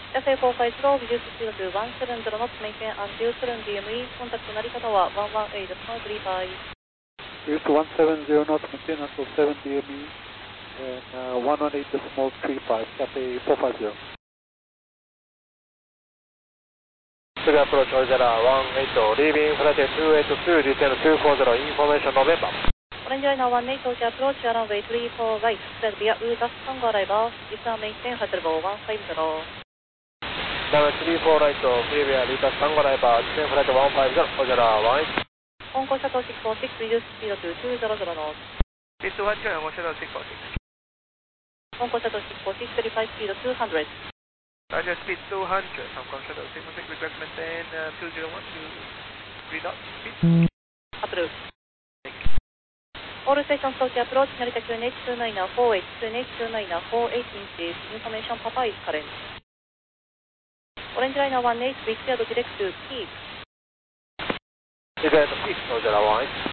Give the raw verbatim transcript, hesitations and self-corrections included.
野生航海一度、美術スピードとひゃくななじゅうノット、メインテン、アンデュースルン ディーエムイー、コンタクトなり方はひゃくじゅうはちですので、スリーファイ。 Use one seventy knots, maintain until seven D M E, and uh, one one eight decimal three five, Cathay four five zero. Clear approach Ozera one eight, leaving flight two eight two, detail two four zero, information November. Orange Liner one eight, approach runway three four right, flag via Udas Tango arrival, Islam maintain high level one five zero. Runway three four right, clear via Udas Tango arrival, descend flight one five zero, Ozera one eight. Onco shuttle six four six, reduce speed to two hundred knots. Speed two hundred, Onco shuttle six four six. Onco shuttle six four six, verify speed two hundred. Roger, speed two hundred, Onco shuttle six four six, request maintain uh, two zero one two, three knots, speed. Approved. All stations to approach, Narita Q N H two nine four eight, Q N H two nine four eight inches, information Papa is current. Orange Liner one eight, be cleared direct to peak. Is that peak, Ozera one eight?